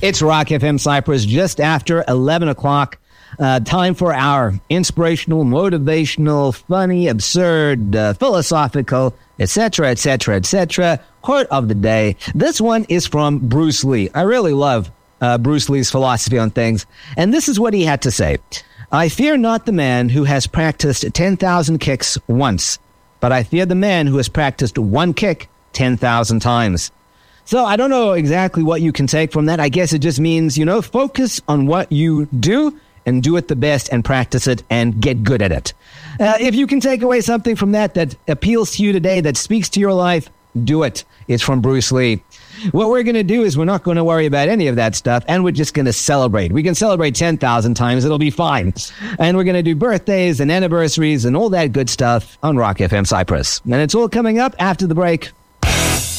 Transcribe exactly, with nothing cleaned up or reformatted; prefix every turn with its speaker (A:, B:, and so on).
A: It's Rock F M Cyprus just after eleven o'clock. Uh, time for our inspirational, motivational, funny, absurd, uh, philosophical, et cetera, et cetera, et cetera quote of the day. This one is from Bruce Lee. I really love uh, Bruce Lee's philosophy on things. And this is what he had to say. I fear not the man who has practiced ten thousand kicks once, but I fear the man who has practiced one kick ten thousand times. So I don't know exactly what you can take from that. I guess it just means, you know, focus on what you do and do it the best and practice it and get good at it. Uh, if you can take away something from that that appeals to you today, that speaks to your life, do it. It's from Bruce Lee. What we're going to do is we're not going to worry about any of that stuff, and we're just going to celebrate. We can celebrate ten thousand times. It'll be fine. And we're going to do birthdays and anniversaries and all that good stuff on Rock F M Cyprus. And it's all coming up after the break.